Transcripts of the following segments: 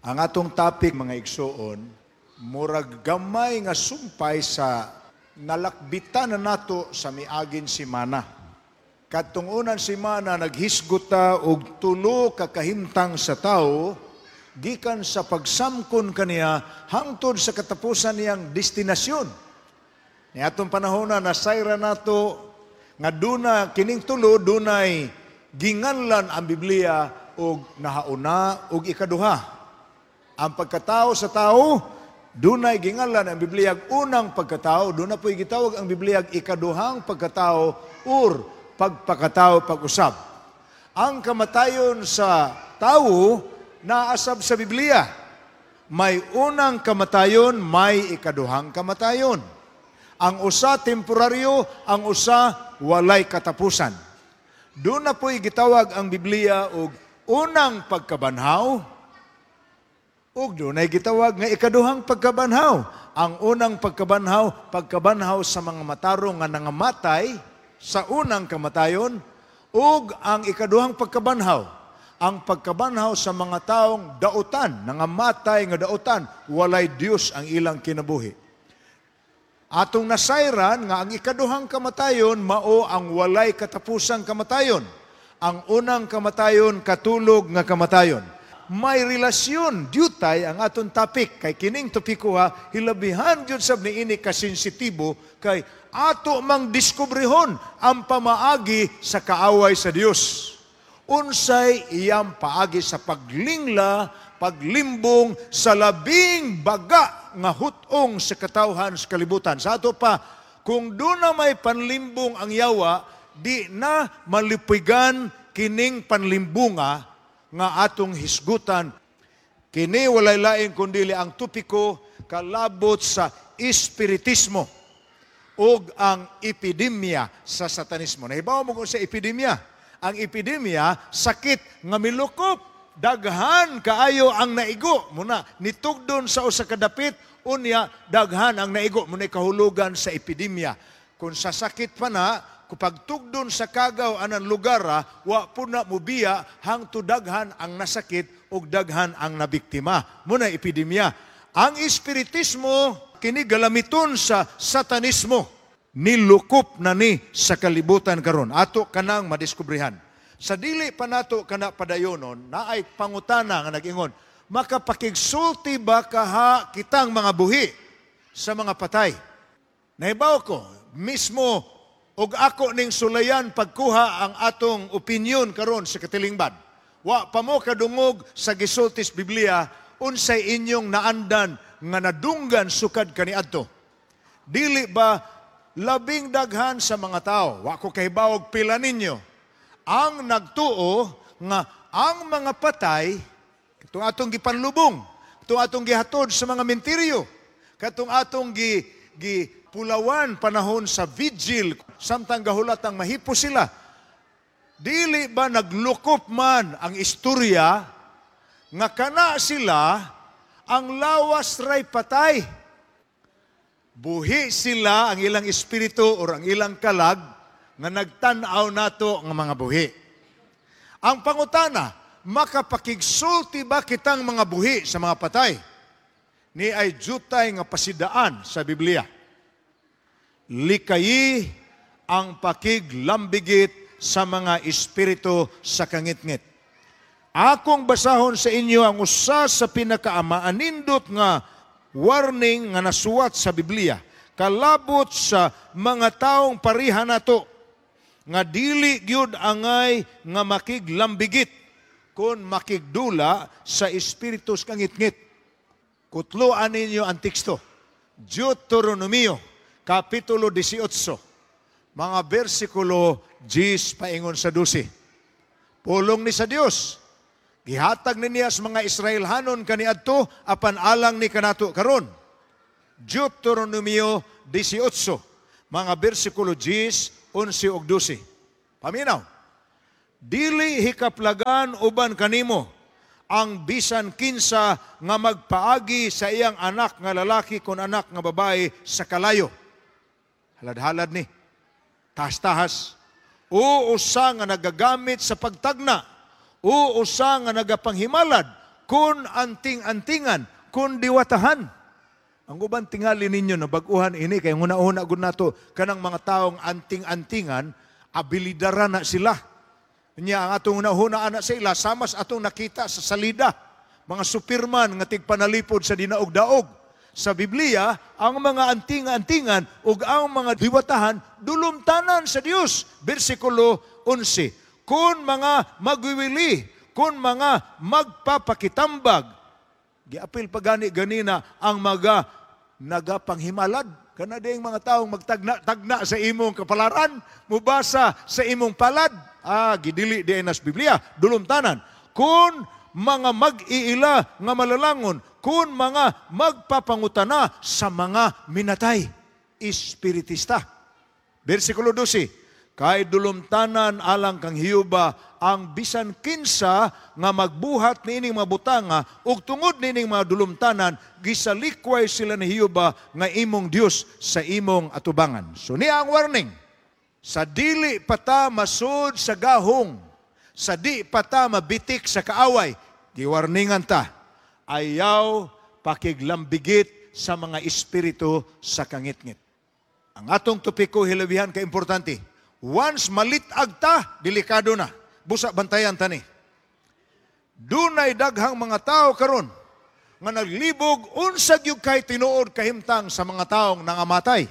Ang atong topic, mga igsoon, murag gamay nga sumpay sa nalakbitan na nato sa miagin simana. Kadtong unan simana naghisguta og tulo ka kahimtang sa tao gikan sa pagsamkon kaniya hangtod sa katapusan niyang destinasyon. Ni atong panahon na nasayra nato nga duna kining tulo dunay ginganlan ang Biblia og nahauna og ikaduha. Ang pagkatao sa tao, dunay gingalan ang Bibliag unang pagkatao, doon na po'y gitawag ang Bibliag ikaduhang pagkatao or pagpakatao pag-usab. Ang kamatayon sa tao, naasab sa Biblia. May unang kamatayon, may ikaduhang kamatayon. Ang usa temporaryo, ang usa walay katapusan. Doon na po'y gitawag ang Biblia og unang pagkabanhaw, ug dunay gitawag nga ikaduhang pagkabanhaw. Ang unang pagkabanhaw sa mga matarong nga nangamatay sa unang kamatayon, ug ang ikaduhang pagkabanhaw, ang pagkabanhaw sa mga taong dautan, nangamatay nga dautan, walay Dios ang ilang kinabuhi. Atong nasayran nga ang ikaduhang kamatayon mao ang walay katapusang kamatayon. Ang unang kamatayon katulog nga kamatayon. May relasyon, dyutay ang aton topic. Kay kining topiko hilabihan jud sab niini ka sensitibo kay ato mang diskubrehon ang pamaagi sa kaaway sa Dios. Unsay iyang paagi sa paglingla, paglimbong sa labing baga nga hutong sa katawhan sa kalibutan. Sa ato pa, kung doon na may panlimbong ang yawa, di na malipigan kining panlimbunga nga atong hisgutan. Kini walay lain kundili ang topiko kalabot sa espiritismo ug ang epidemya sa satanismo. Nahibaw mo kung sa epidemya. Ang epidemya, sakit nga milukop. Daghan kaayo ang naigo. Muna, nitugdon sa usa ka dapit, unya daghan ang naigo. Muna kahulugan sa epidemya. Kung sa sakit pa na, kapag tugdon sa kagaw anang lugar, wa po na mubiya hangtod daghan ang nasakit ug daghan ang nabiktima. Muna epidemya. Ang espiritismo kini galamiton sa satanismo. Nilukop na ni sa kalibutan karon. Ato kanang madiskubrihan. Sa dili pa nato kana padayonon, naay pangutana nga nag-ingon, makapakigsulti ba kaha kitang mga buhi sa mga patay? Nahibaw ko, mismo og ako ning sulayan pagkuha ang atong opinyon karon sa katilingban. Wa pa mo kadungog sa gisultis Biblia unsay inyong naandan nga nadunggan sukad kaniadto. Dili ba labing daghan sa mga tao, wa ko kahibawog pila ninyo, ang nagtuo nga ang mga patay katong atong gipanlubong, katong atong gihatod sa mga mentiryo, katong atong pulawan panahon sa vigil, samtang gahulat ang mahipo sila. Dili ba naglukop man ang istorya nga kana sila ang lawas ray patay? Buhi sila ang ilang espiritu o ang ilang kalag nga nagtanaw nato ng mga buhi. Ang pangutana, makapakigsulti ba kitang mga buhi sa mga patay? Ni ay jutay nga pasidaan sa Biblia. Likayi ang pakiglambigit sa mga espiritu sa kangitngit. Akong basahon sa inyo ang usa sa pinakaamaanindot nga warning nga nasuwat sa Biblia, kalabot sa mga taong pariha nato, nga dili gyud angay nga makiglambigit kun makigdula sa espiritu sa kangitngit. Kutloan ninyo ang teksto. Deuteronomio Kapitulo 18, mga versikulo 10 paingon sa 12. Pulong ni sa Dios, gihatag ni niya sa mga Israelhanon kaniadto apan alang ni kanato karon. Deuteronomio 18, mga versikulo 10, 11 ug 12. Paminaw, dili hikaplagan uban kanimo ang bisan kinsa nga magpaagi sa iyang anak nga lalaki kun anak nga babae sa kalayo. Halad-halad ni, tahas-tahas, o usa nga nagagamit sa pagtagna, o usa nga nagapanghimalad, kun anting-antingan, kun diwatahan. Ang uban tingali ninyo na baguhan ini, kaya una-una gud nato kanang mga taong anting-antingan, abilidara na sila. Nya ang atong una-una anak sa ila, samas atong nakita sa salida. Mga superman nga tigpanalipod sa dinaog-daog. Sa Biblia, ang mga anting-antingan ug ang mga diwatahan dulumtanan sa Dios. Bersikulo 11. Kung mga magwiwili, kung mga magpapakitambag, giapil pa ganina ang mga nagapanghimalad. Kana ding mga taong magtagna-tagna sa imong kapalaran, mubasa sa imong palad. Gidili di nas Biblia, dulumtanan. Kung mga mag-iila nga malalangon, kung mga magpapangutana sa mga minatay, espiritista. Versikulo 12. Kay dulumtanan alang kang Hiyuba ang bisan kinsa nga magbuhat niining mga butanga ug tungod niining mga dulumtanan gisalikway sila ni Hiyuba nga imong Dios sa imong atubangan. So niya ang warning. Sa dili pata masud sa gahong, sa di pata mabitik sa kaaway, giwarningan ta, ayaw pakiglambigit sa mga espiritu sa kangitngit. Ang atong topiko hilabihan ka importante. Once malitag ta, delikado na. Busa bantayan ta ni. Dunay daghang mga tao karon nga naglibog unsag yung kay tinuod kahimtang sa mga taong nangamatay.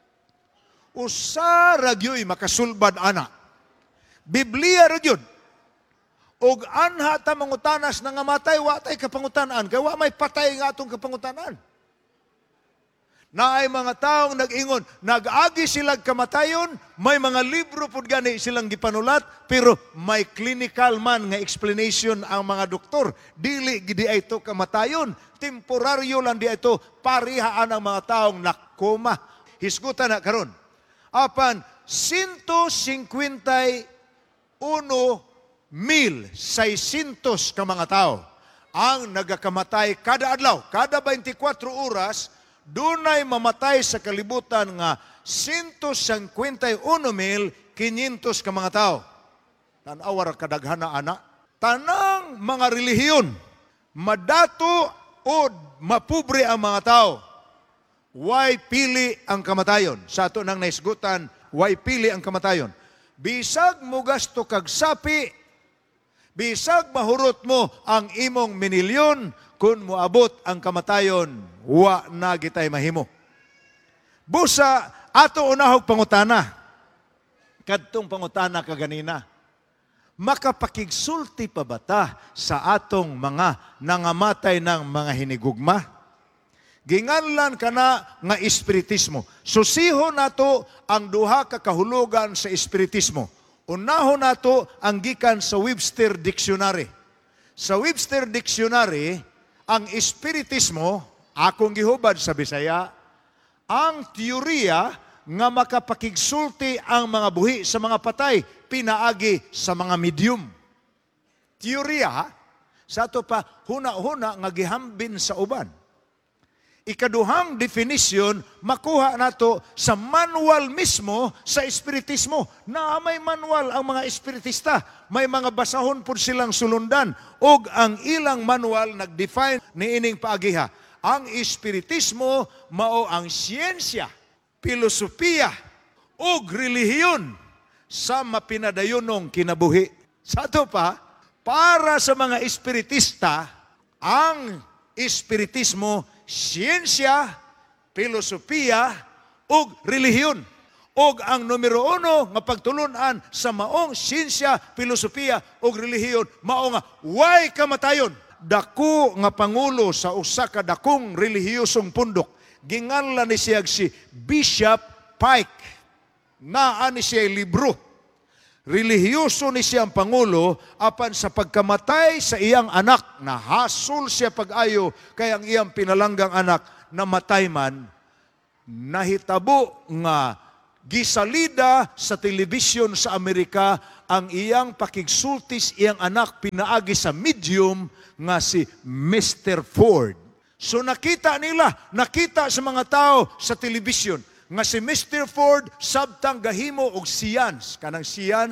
Usa ra gyoy makasulbad ana. Biblia ra gyud. Og anha ta mangutanas nangamatay wa tay kapangutan-an kay wa may patay nga atong kapangutan-an. Na ay mga taong nag-ingon, nag-agi silang kamatayon, may mga libro po gani silang gipanulat, pero may clinical man nga explanation ang mga doktor. Dili gidi ito kamatayon, temporaryo lang di ito, parihaan ang mga taong nakoma. Hisgutan na karon. Apan, 151,600 ka mga tao ang nagakamatay kada adlaw, kada 24 oras, dunay mamatay sa kalibutan nga 151,500 ka mga tao. Tan-awar kadaghana ana. Tanang mga relihiyon, madato o mapubre ang mga tao. Way pili ang kamatayon. Sa ato nang naisgutan, way pili ang kamatayon. Bisag mo gasto kag sapi, bisag mahurot mo ang imong minilyon, kung moabot ang kamatayon, wa na gitay mahimo. Busa, ato unahog pangutana. Kadtong pangutana kaganina. Makapakigsulti pa ba ta sa atong mga nangamatay ng mga hinigugma? Ginganlan ka na nga espiritismo. Susiho nato ang duha ka kahulugan sa espiritismo. Unahon nato ang gikan sa Webster Dictionary. Sa Webster Dictionary, ang espiritismo, akong gihubad sa Bisaya, ang teorya nga makapakigsulti ang mga buhi sa mga patay, pinaagi sa mga medium. Teorya, sa ito pa, huna-huna nga gihambin sa uban. Ikaduhang definition, makuha nato sa manual mismo sa espiritismo. Na may manual ang mga espiritista. May mga basahon po silang sulundan. Og ang ilang manual nag-define ni ining paagiha. Ang espiritismo mao ang siyensya, filosofiya, og relihiyon sa mapinadayunong kinabuhi. Sa ito pa, para sa mga espiritista, ang espiritismo siyensya, filosofiya, ug relihiyon. Og ang numero 1 nga pagtulunan sa maong siyensya, filosofiya, ug relihiyon, mao nga way kamatayon. Dako nga pangulo sa usa ka dakong relihiyosong pundok. Ginganlan ni siya si Bishop Pike. Naa ni siya libro. Relihiyoso ni siyang pangulo apan sa pagkamatay sa iyang anak, nahasol siya pag-ayo kay ang iyang pinalanggang anak namatay man, nahitabo nga gisalida sa telebisyon sa Amerika ang iyang pakigsultis iyang anak pinaagi sa medium nga si Mr. Ford. So nakita sa mga tao sa telebisyon nga si Mr. Ford sabtang gahimo og science. Kanang science,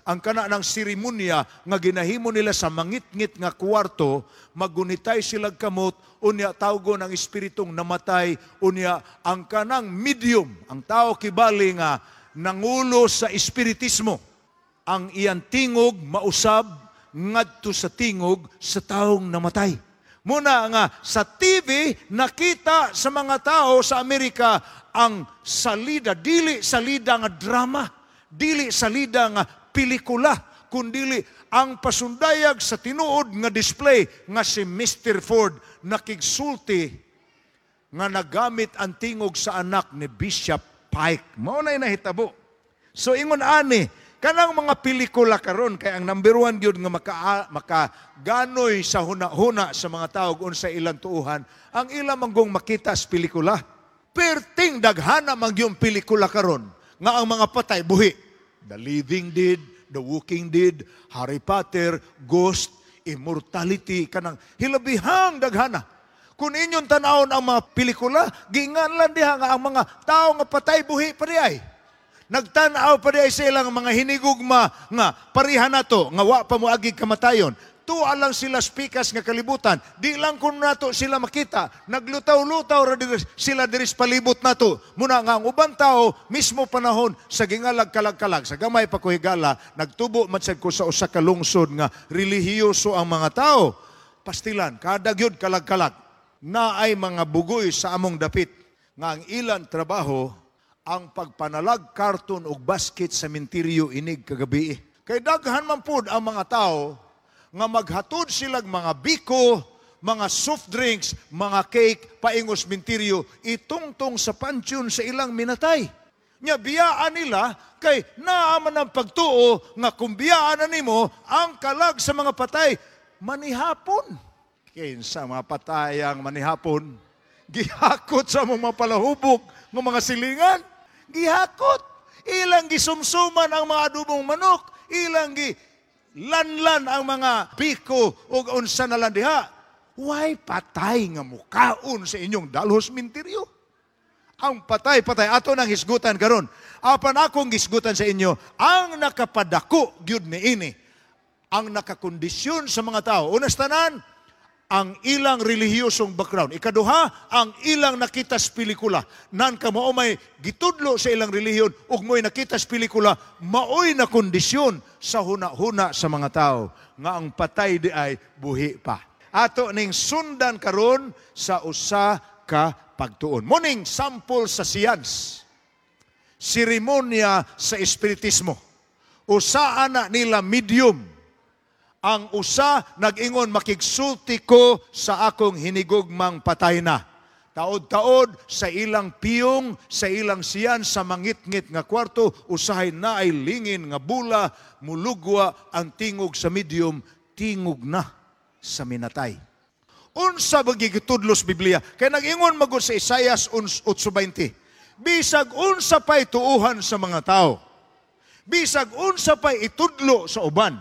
ang kana ng seremonya nga ginahimo nila sa mangit-ngit nga kwarto, magunitay sila kamot, unya tawgon ang espiritong namatay, unya ang kanang medium, ang tao kibali nga nangulo sa espiritismo. Ang iyang tingog mausab ngadto sa tingog sa taong namatay. Muna nga sa TV nakita sa mga tao sa Amerika ang salida, dili salida nga drama, dili salida nga pelikula, kundili ang pasundayag sa tinuod nga display nga si Mr. Ford nakigsulti nga nagamit ang tingog sa anak ni Bishop Pike. Mao na nahitabo. So ingon ani, kanang mga pelikula karon kay ang number one gyud nga makaganoy sa huna-huna sa mga tao unsa ilang tuuhan, ang ilang manggong makita sa pelikula. Perting daghana man gyud pelikula karon nga ang mga patay buhi. The Living Dead, The Walking Dead, Harry Potter, Ghost, Immortality, kanang hilabihang daghana. Kung inyong tanawon ang mga pelikula, ginganlan diha nga ang mga tao nga patay buhi pa ay. Nagtanaw pa di sa ilang mga hinigugma nga parihan nato nga wa pa mo agi kamatayon. Tuwa lang sila spikas nga kalibutan. Di lang kun nato sila makita. Naglutaw-lutaw ra sila diris palibot nato. Muna nga ang ubang tao mismo panahon sa gingalag kalag-kalag sa gamay pa ko higala, nagtubo man sad ko sa usa ka lungsod nga relihiyoso ang mga tao. Pastilan kada gyud kalag-kalag na ay mga bugoy sa among dapit nga ang ilang trabaho ang pagpanalag karton og basket sa menteryo inig kagabi. Kay daghan man pud ang mga tao nga maghatod silang mga biko, mga soft drinks, mga cake, paingos menteryo, itungtong sa pansyon sa ilang minatay. Nya biyaan nila kay naaman ang pagtuo nga kung biyaan na nimo ang kalag sa mga patay manihapon. Kinsa mga patayang manihapon, gihakot sa mga palahubog ng mga silingan. Gihakot. Ilang gisumsuman ang mga adubong manok. Ilang lanlan ang mga biko o unsa na lang diha. Why patay nga mukaon sa inyong dalhos menteryo? Ang patay-patay. Ato nang hisgutan karon. Apan akong hisgutan sa inyo, ang nakapadako gyud niini, ang nakakondisyon sa mga tao. Unas tanan, ang ilang relihiyosong background. Ikaduha, ang ilang nakita sa pelikula. Nan ka mao may gitudlo sa ilang relihiyon ug mo'y nakita sa pelikula, maoy na kondisyon sa huna-huna sa mga tao nga ang patay di ay buhi pa. Ato ning sundan karon sa usa ka pagtuon. Muning sample sa science. Seremonya sa espiritismo. Usa ana nila medium. Ang usa nag-ingon, makigsulti ko sa akong hinigugmang patay na. Taod-taod sa ilang piyong, sa ilang siyan, sa mangit-ngit nga kwarto, usahay na ay lingin nga bula, mulugwa ang tingog sa medium, tingog na sa minatay. Unsa bagigitudlos Biblia? Kaya nag-ingon magod sa Isaias 8:20. Bisag unsa pa'y tuuhan sa mga tao. Bisag unsa pa'y itudlo sa uban.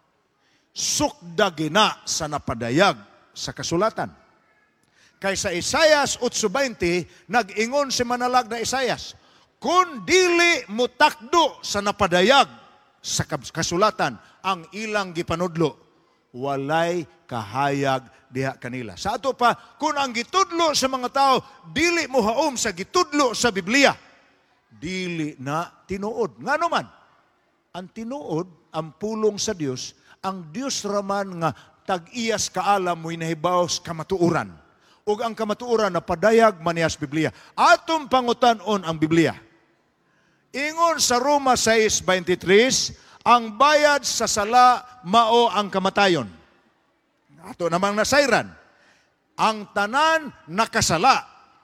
Sukda gina sa napadayag sa kasulatan. Kay sa Isaias 8:20, nag-ingon si manalag na Isaias, kung dili mutakdo sa napadayag sa kasulatan, ang ilang gipanudlo, walay kahayag diha kanila. Sa ato pa, kung ang gitudlo sa mga tao, dili mo haom sa gitudlo sa Biblia, dili na tinuod. Nga naman, ang tinuod, ang pulong sa Dios, ang Dios raman nga tag-iyas kaalam mo'y nahibaw kamatuuran. O ang kamatuuran na padayag maniyas Biblia. Atong pangutanon ang Biblia. Ingon sa Roma 6:23, ang bayad sa sala mao ang kamatayon. Ato namang nasayran. Ang tanan nakasala.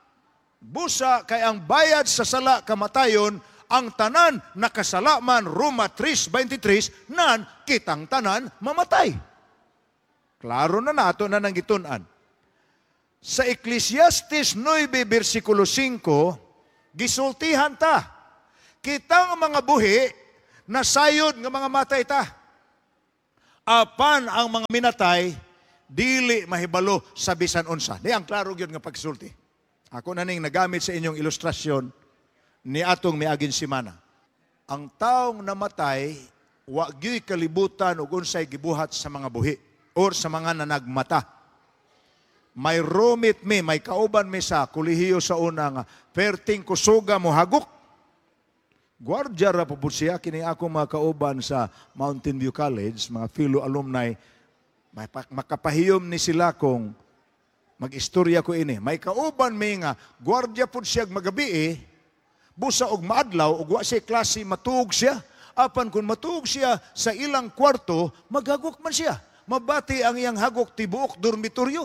Busa kay ang bayad sa sala kamatayon, ang tanan nakasala man, Roma 3:23, nan kitang tanan mamatay. Klaro na nato na nang gitunan. Sa Ecclesiastes 9:5, gisultihan ta. Kitang mga buhi, nasayod nga mga matay ta. Apan ang mga minatay, dili mahibalo sa bisan unsa. Di ang klaro gyud nga pagsulti. Ako na ning nagamit sa inyong ilustrasyon ni atong miaging simana. Ang taong namatay, wa gyud kalibutan ug unsay gibuhat sa mga buhi or sa mga nanagmata. May rumit mi, may kauban mi sa kolehiyo sa una nga perting kusuga mo hagok. Guardia ra po siya, kini ako mga kauban sa Mountain View College, mga fellow alumni, makapahiyom ni sila kung mag-istorya ko ini. May kauban mi nga, guardia po siya magabi busa og maadlaw, og wa siya klase, matuog siya. Apan kung matuog siya sa ilang kwarto, maghagok man siya. Mabati ang iyang hagok tibuok dormitoryo.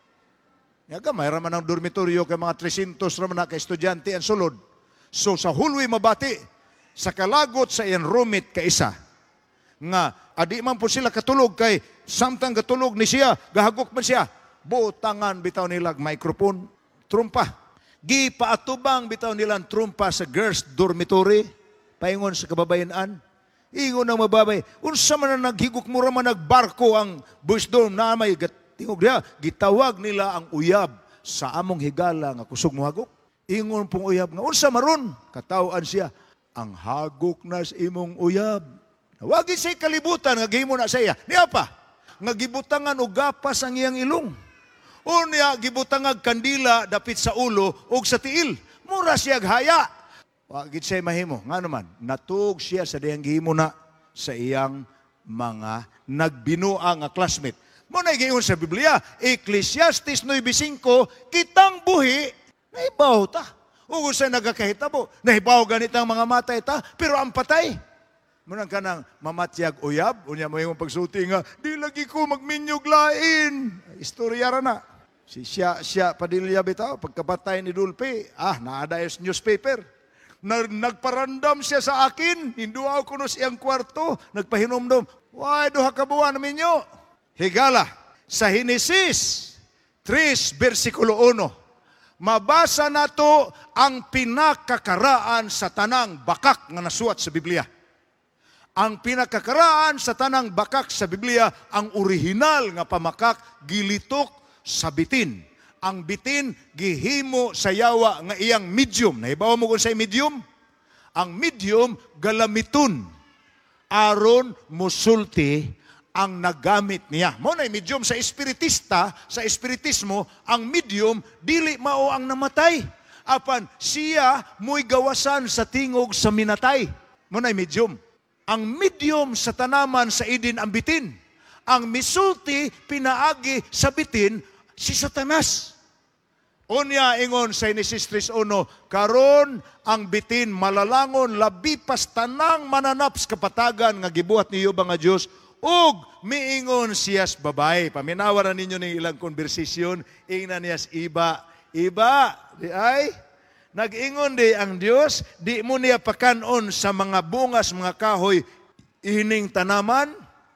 Yaga, may raman ang dormitoryo kay mga 300 raman na ka-estudyante ang sulod. So sa hulwi mabati, sa kalagot sa iyang roommate kaisa, nga adi man po sila katulog kay samtang katulog ni siya, gahagok man siya, butangan bitaw nila microphone, trumpa. Gipaatubang bitaw nilang trumpa sa girls' dormitory, paingon sa kababayan-an. Ingon ng mababay, unsa man na naghigok mo raman nagbarko ang boys dorm na may tingog diha, gitawag nila ang uyab sa among higala nga kusog mo hagok. Ingon pong uyab nga, unsa maron? Katawaan siya, ang hagok na sa imong uyab. Wagi siya kalibutan, nga gihimo na siya. Niya pa, nga gibutangan o gapas ang iyang ilong. O niya, gibutangag kandila dapit sa ulo o sa tiil. Mura siya haya. Wagi siya mahimo. Nga naman, natug siya sa diyang gihimo na sa iyang mga nagbinuang nga classmate. Muna giingon sa Biblia, Ecclesiastes 9:5, kitang buhi, naibaw ta. O sa nagakahitabo, nahibaw ganit ang mga matay ta, pero ang patay. Munang ka nang mamatyag uyab, unya mo yung pagsuti nga, di lagi ko magminyog lain. Istorya ra na. Si siya Padilla bitaw, pagkapatay ni Dulpe, naada yung newspaper. Nagparandam siya sa akin, hinduaw ko no siyang kwarto, nagpahinomdom, why duha ka buwan namin nyo? Higala, sa Henesis 3, versikulo 1, mabasa nato ang pinakakaraan sa tanang bakak nga nasuat sa Biblia. Ang pinakakaraan sa tanang bakak sa Biblia, ang orihinal nga pamakak, gilitok sa bitin. Ang bitin, gihimo sa yawa nga iyang medium. Nahibawa mo kung sa'y medium? Ang medium, galamiton. Aron musulti ang nagamit niya. Mo na medium sa espiritista, sa espiritismo, ang medium, dili mao ang namatay. Apan, siya mo'y gawasan sa tingog sa minatay. Mo na medium. Ang medium sa tanaman sa idin ang bitin. Ang misulti, pinaagi sa bitin, si Satanas. Unya ingon sa Genesis 3:1, karon ang bitin malalangon labi pas tanang mananaps kapatagan nga gibuhat niyo ba nga Dios ug miingon siyas babae. Paminawaran ninyo ng ilang konversasyon, ingnan niyas iba, di ay? Nag-ingon di ang Diyos, di mo niya pakanon sa mga bungas, mga kahoy, ining tanaman,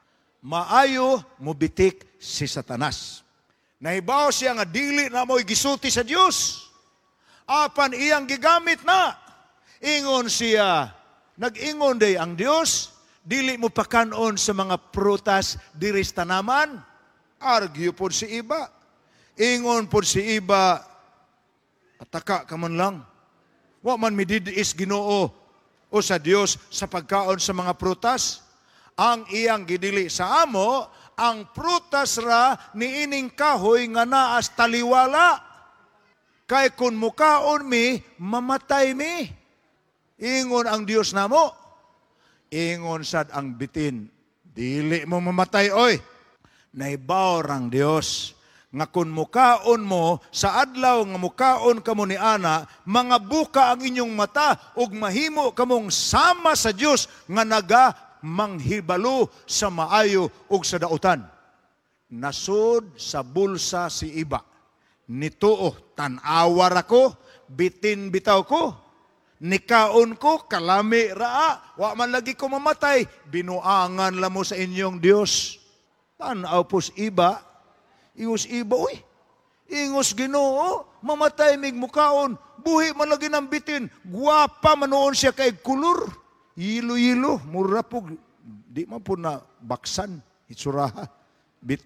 maayo mubitik si Satanas. Nahibaw siya nga dili na mo'y gisulti sa Diyos. Apan iyang gigamit na. Ingon siya, nag-ingon di ang Diyos, dili mo pakanon sa mga prutas diris tanaman. Argue po si iba. Ingon po si iba, ataka ka man lang. Wa man mididiis Ginoo o sa Dios sa pagkaon sa mga prutas. Ang iyang gidili sa amo, ang prutas ra ni ining kahoy nga naas taliwala. Kay kun mukaon mi, mamatay mi. Ingon ang Dios namo. Ingon sad ang bitin, dili mo mamatay oy. Naibaw rang Dios nga kun mukaon mo sa adlaw nga mukaon kamo ni ana, mga buka ang inyong mata ug mahimo kamong sama sa Dios nga naga manghibalo sa maayo ug sa dautan. Nasud sa bulsa si iba. Nituo tan-awar ako, bitin bitaw ko. Nikaon ko, kalami raa, wa man lagi ko mamatay, binuangan la mo sa inyong Dios. Tanaw pos iba, ingos iba, uy, ingos Ginoo, mamatay mig mukaon, buhi man lagi ng bitin, guwapa manoon siya kay kulor, yilo-yilo, mura po, di man po na baksan, itsuraha.